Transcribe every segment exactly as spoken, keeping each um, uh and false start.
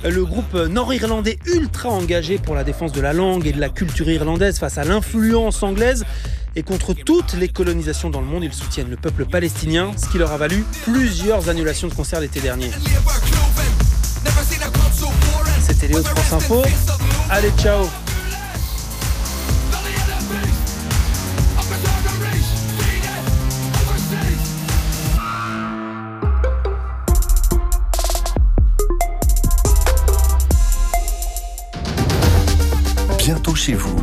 Le groupe nord-irlandais ultra engagé pour la défense de la langue et de la culture irlandaise face à l'influence anglaise. Et contre toutes les colonisations dans le monde, ils soutiennent le peuple palestinien, ce qui leur a valu plusieurs annulations de concerts l'été dernier. C'était Léo de France Info. Allez, ciao. Bientôt chez vous.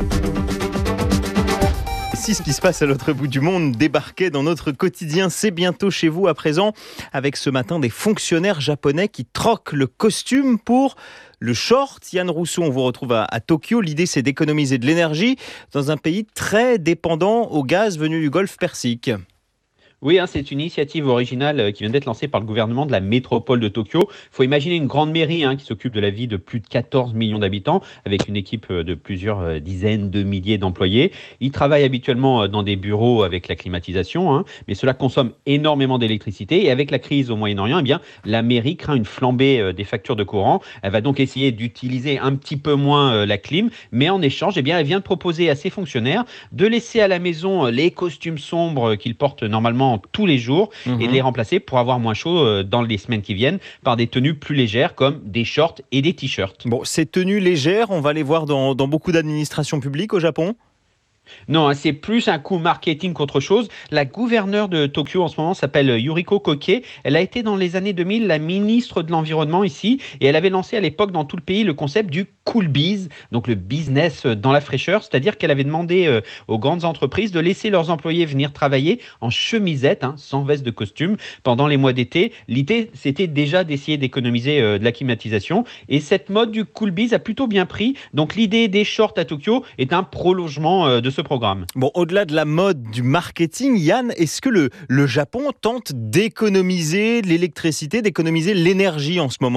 Si ce qui se passe à l'autre bout du monde débarquait dans notre quotidien, c'est bientôt chez vous à présent, avec ce matin des fonctionnaires japonais qui troquent le costume pour le short. Yann Rousseau, on vous retrouve à, à Tokyo. L'idée, c'est d'économiser de l'énergie dans un pays très dépendant au gaz venu du Golfe Persique. Oui, hein, c'est une initiative originale qui vient d'être lancée par le gouvernement de la métropole de Tokyo. Il faut imaginer une grande mairie hein, qui s'occupe de la vie de plus de quatorze millions d'habitants, avec une équipe de plusieurs dizaines de milliers d'employés. Ils travaillent habituellement dans des bureaux avec la climatisation, hein, mais cela consomme énormément d'électricité. Et avec la crise au Moyen-Orient, eh bien, la mairie craint une flambée des factures de courant. Elle va donc essayer d'utiliser un petit peu moins la clim, mais en échange, eh bien, elle vient de proposer à ses fonctionnaires de laisser à la maison les costumes sombres qu'ils portent normalement tous les jours mmh. et de les remplacer pour avoir moins chaud dans les semaines qui viennent par des tenues plus légères comme des shorts et des t-shirts. Bon, ces tenues légères, on va les voir dans, dans beaucoup d'administrations publiques au Japon ? Non, c'est plus un coup marketing qu'autre chose. La gouverneure de Tokyo en ce moment s'appelle Yuriko Koike. Elle a été dans les années deux mille la ministre de l'Environnement ici et elle avait lancé à l'époque dans tout le pays le concept du cool biz, donc le business dans la fraîcheur, c'est-à-dire qu'elle avait demandé euh, aux grandes entreprises de laisser leurs employés venir travailler en chemisette, hein, sans veste de costume, pendant les mois d'été. L'idée, c'était déjà d'essayer d'économiser euh, de la climatisation et cette mode du cool biz a plutôt bien pris. Donc l'idée des shorts à Tokyo est un prolongement euh, de ce programme. Bon, au-delà de la mode du marketing, Yann, est-ce que le, le Japon tente d'économiser l'électricité, d'économiser l'énergie en ce moment ?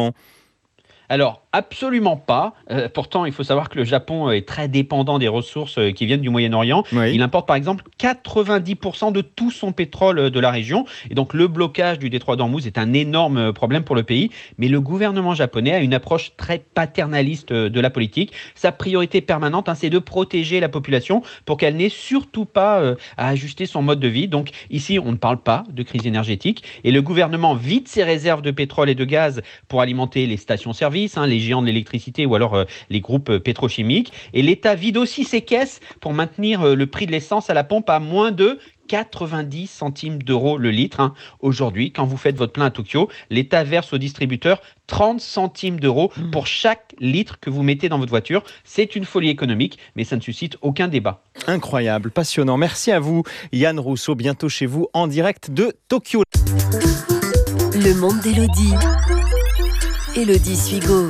Alors, absolument pas. Euh, pourtant, il faut savoir que le Japon est très dépendant des ressources qui viennent du Moyen-Orient. Oui. Il importe par exemple quatre-vingt-dix pour cent de tout son pétrole de la région. Et donc, le blocage du détroit d'Ormuz est un énorme problème pour le pays. Mais le gouvernement japonais a une approche très paternaliste de la politique. Sa priorité permanente, hein, c'est de protéger la population pour qu'elle n'ait surtout pas euh, à ajuster son mode de vie. Donc, ici, on ne parle pas de crise énergétique. Et le gouvernement vide ses réserves de pétrole et de gaz pour alimenter les stations-service, Hein, les géants de l'électricité ou alors euh, les groupes euh, pétrochimiques. Et l'État vide aussi ses caisses pour maintenir euh, le prix de l'essence à la pompe à moins de quatre-vingt-dix centimes d'euros le litre. Hein. Aujourd'hui, quand vous faites votre plein à Tokyo, l'État verse aux distributeurs trente centimes d'euros mmh. pour chaque litre que vous mettez dans votre voiture. C'est une folie économique, mais ça ne suscite aucun débat. Incroyable, passionnant. Merci à vous, Yann Rousseau. Bientôt chez vous en direct de Tokyo. Le monde d'Élodie. Élodie Suigo.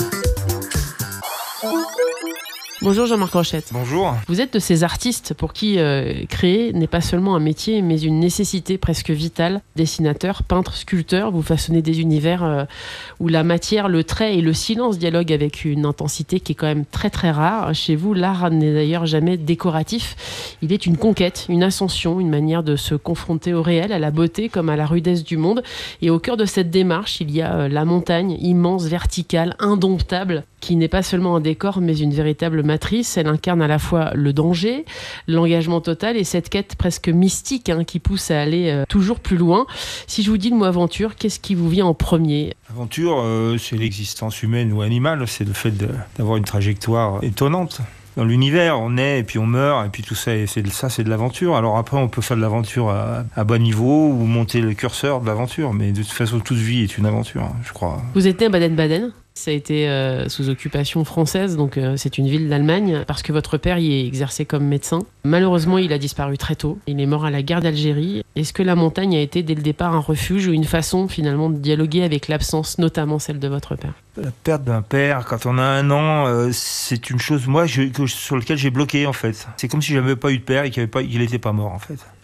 Bonjour Jean-Marc Rochette. Bonjour. Vous êtes de ces artistes pour qui euh, créer n'est pas seulement un métier, mais une nécessité presque vitale. Dessinateur, peintre, sculpteur, vous façonnez des univers euh, où la matière, le trait et le silence dialoguent avec une intensité qui est quand même très très rare. Chez vous, l'art n'est d'ailleurs jamais décoratif. Il est une conquête, une ascension, une manière de se confronter au réel, à la beauté comme à la rudesse du monde. Et au cœur de cette démarche, il y a euh, la montagne, immense, verticale, indomptable, qui n'est pas seulement un décor, mais une véritable matrice. Elle incarne à la fois le danger, l'engagement total et cette quête presque mystique hein, qui pousse à aller euh, toujours plus loin. Si je vous dis le mot aventure, qu'est-ce qui vous vient en premier ? Aventure, euh, c'est l'existence humaine ou animale, c'est le fait de, d'avoir une trajectoire étonnante. Dans l'univers, on naît et puis on meurt, et puis tout ça, c'est de, ça c'est de l'aventure. Alors après, on peut faire de l'aventure à, à bas niveau ou monter le curseur de l'aventure, mais de toute façon, toute vie est une aventure, je crois. Vous êtes né à Baden-Baden ? Ça a été euh, sous occupation française, donc euh, c'est une ville d'Allemagne, parce que votre père y est exercé comme médecin. Malheureusement, il a disparu très tôt. Il est mort à la guerre d'Algérie. Est-ce que la montagne a été dès le départ un refuge ou une façon finalement de dialoguer avec l'absence, notamment celle de votre père ? La perte d'un père, quand on a un an, euh, c'est une chose moi je, que, sur laquelle j'ai bloqué en fait. C'est comme si j'avais pas eu de père et qu'il n'était pas, il pas mort en fait.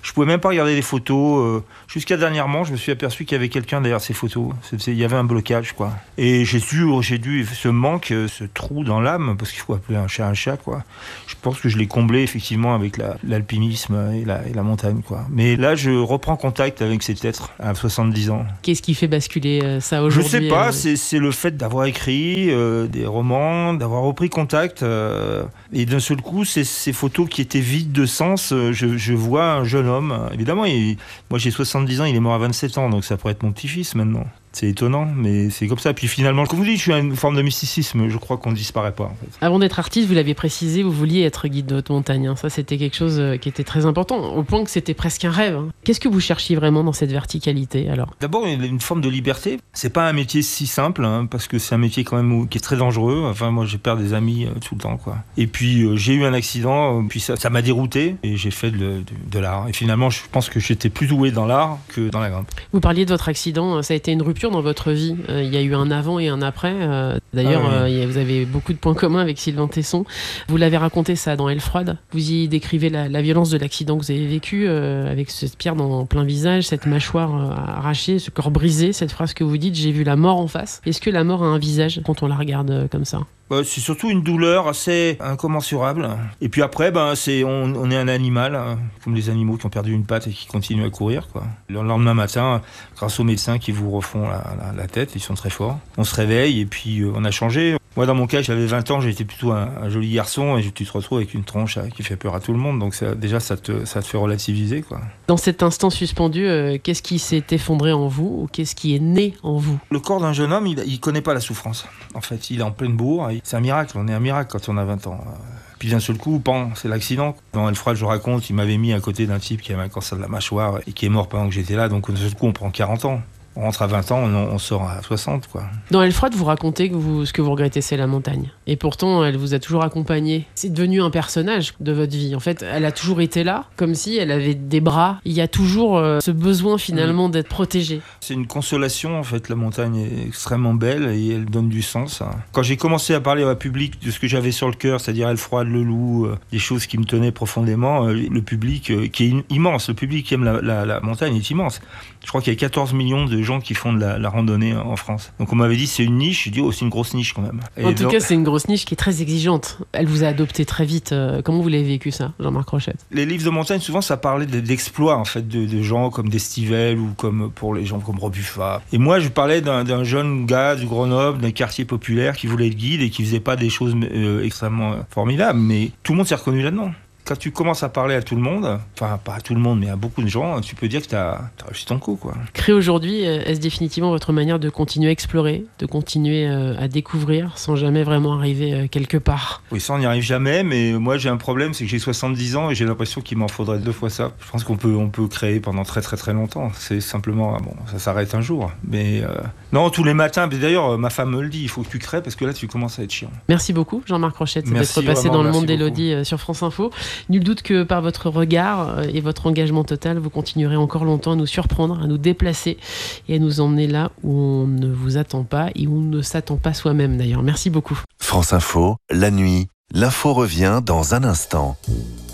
Je pouvais même pas regarder les photos. Euh, jusqu'à dernièrement, je me suis aperçu qu'il y avait quelqu'un derrière ces photos. C'était, il y avait un blocage, quoi. Et j'ai dû, j'ai dû ce manque, ce trou dans l'âme, parce qu'il faut appeler un chat un chat, quoi. Je pense que je l'ai comblé effectivement avec la, l'alpinisme et la, et la montagne, quoi. Mais là, je reprends contact avec cet être à soixante-dix ans. Qu'est-ce qui fait basculer euh, ça aujourd'hui? Je sais pas. euh... C'est, c'est le fait d'avoir écrit euh, des romans, d'avoir repris contact, euh, et d'un seul coup, c'est ces photos qui étaient vides de sens. Euh, je, je vois un jeune homme. Évidemment, il, moi j'ai soixante-dix ans, il est mort à vingt-sept ans, donc ça pourrait être mon petit-fils maintenant. C'est étonnant, mais c'est comme ça. Puis finalement, comme vous dites, je suis à une forme de mysticisme. Je crois qu'on ne disparaît pas, en fait. Avant d'être artiste, vous l'aviez précisé, vous vouliez être guide de haute montagne. Hein. Ça, c'était quelque chose qui était très important, au point que c'était presque un rêve. Hein. Qu'est-ce que vous cherchiez vraiment dans cette verticalité, alors? D'abord, il y a une forme de liberté. C'est pas un métier si simple, hein, parce que c'est un métier quand même qui est très dangereux. Enfin, moi, j'ai perdu des amis euh, tout le temps, quoi. Et puis, euh, j'ai eu un accident, euh, puis ça, ça m'a dérouté, et j'ai fait de, de, de l'art. Et finalement, je pense que j'étais plus doué dans l'art que dans la grimpe. Vous parliez de votre accident. Ça a été une rupture dans votre vie. Euh, il y a eu un avant et un après. Euh, d'ailleurs, ah oui. euh, vous avez beaucoup de points communs avec Sylvain Tesson. Vous l'avez raconté ça dans Aile froide. Vous y décrivez la, la violence de l'accident que vous avez vécu, euh, avec cette pierre dans plein visage, cette mâchoire euh, arrachée, ce corps brisé, cette phrase que vous dites, j'ai vu la mort en face. Est-ce que la mort a un visage quand on la regarde euh, comme ça? Bah, c'est surtout une douleur assez incommensurable. Et puis après, ben, c'est, on, on est un animal, hein, comme les animaux qui ont perdu une patte et qui continuent à courir, quoi. Le lendemain matin, grâce aux médecins qui vous refont la, la, la tête, ils sont très forts, on se réveille et puis euh, on a changé. Moi, dans mon cas, j'avais vingt ans, j'étais plutôt un, un joli garçon et tu te retrouves avec une tronche qui fait peur à tout le monde. Donc ça, déjà, ça te, ça te fait relativiser, quoi. Dans cet instant suspendu, euh, qu'est-ce qui s'est effondré en vous ou qu'est-ce qui est né en vous? Le corps d'un jeune homme, il ne connaît pas la souffrance. En fait, il est en pleine bourre. C'est un miracle, on est un miracle quand on a vingt ans. Puis d'un seul coup, pan, c'est l'accident. Dans Aile froide, je raconte, il m'avait mis à côté d'un type qui avait un cancer de la mâchoire et qui est mort pendant que j'étais là. Donc d'un seul coup, on prend quarante ans. On rentre à vingt ans, on, on sort à soixante, quoi. Dans Aile froide, vous racontez que vous, ce que vous regrettez, c'est la montagne. Et pourtant, elle vous a toujours accompagné. C'est devenu un personnage de votre vie. En fait, elle a toujours été là, comme si elle avait des bras. Il y a toujours euh, ce besoin, finalement, mmh. d'être protégée. C'est une consolation, en fait. La montagne est extrêmement belle et elle donne du sens. Quand j'ai commencé à parler au public de ce que j'avais sur le cœur, c'est-à-dire Aile froide, le loup, euh, des choses qui me tenaient profondément, euh, le public, euh, qui est immense, le public qui aime la, la, la montagne est immense. Je crois qu'il y a quatorze millions de gens qui font de la, la randonnée en France. Donc on m'avait dit c'est une niche, je dis oh c'est une grosse niche quand même. Et en tout donc... cas c'est une grosse niche qui est très exigeante. Elle vous a adopté très vite. Comment vous l'avez vécu ça, Jean-Marc Rochette? Les livres de montagne souvent ça parlait d'exploits en fait de, de gens comme d'Estivelle ou comme pour les gens comme Robuffa. Et moi je parlais d'un, d'un jeune gars du Grenoble, d'un quartier populaire qui voulait être guide et qui faisait pas des choses euh, extrêmement formidables, mais tout le monde s'est reconnu là-dedans. Quand tu commences à parler à tout le monde, enfin pas à tout le monde, mais à beaucoup de gens, tu peux dire que tu as réussi ton coup, quoi. Créer aujourd'hui, est-ce définitivement votre manière de continuer à explorer, de continuer à découvrir sans jamais vraiment arriver quelque part? Oui, ça on n'y arrive jamais, mais moi j'ai un problème, c'est que j'ai soixante-dix ans et j'ai l'impression qu'il m'en faudrait deux fois ça. Je pense qu'on peut, on peut créer pendant très très très longtemps. C'est simplement, bon, ça s'arrête un jour. Mais euh, non, tous les matins, mais d'ailleurs ma femme me le dit, il faut que tu crées parce que là tu commences à être chiant. Merci beaucoup Jean-Marc Rochette d'être passé dans le monde d'Élodie sur France Info. Nul doute que par votre regard et votre engagement total, vous continuerez encore longtemps à nous surprendre, à nous déplacer et à nous emmener là où on ne vous attend pas et où on ne s'attend pas soi-même d'ailleurs. Merci beaucoup. France Info, la nuit, l'info revient dans un instant.